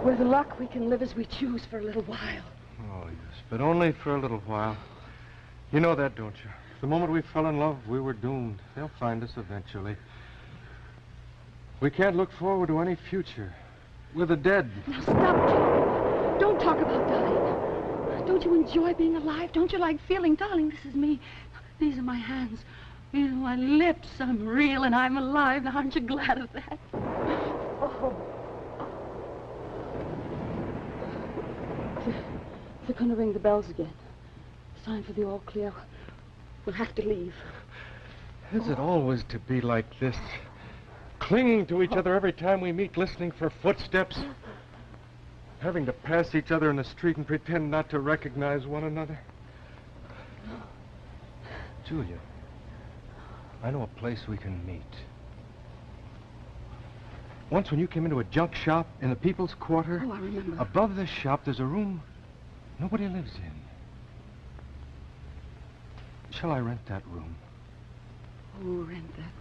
With luck, we can live as we choose for a little while. Oh, yes, but only for a little while. You know that, don't you? The moment we fell in love, we were doomed. They'll find us eventually. We can't look forward to any future. We're the dead. Now stop, Joe. Don't talk about dying. Don't you enjoy being alive? Don't you like feeling, darling, this is me. These are my hands. These are my lips. I'm real and I'm alive. Now, aren't you glad of that? Oh. They're going to ring the bells again. It's time for the all clear. We'll have to leave. Is it always to be like this? Clinging to each other every time we meet, listening for footsteps? Having to pass each other in the street and pretend not to recognize one another? Julia, I know a place we can meet. Once when you came into a junk shop in the People's Quarter... Oh, I remember. Above the shop, there's a room nobody lives in. Shall I rent that room? Oh, rent that